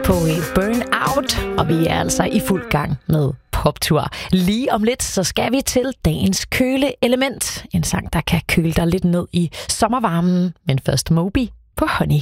på Burn Out, og vi er altså i fuld gang med poptur. Lige om lidt, så skal vi til dagens køleelement. En sang, der kan køle dig lidt ned i sommervarmen, men først Moby på Honey.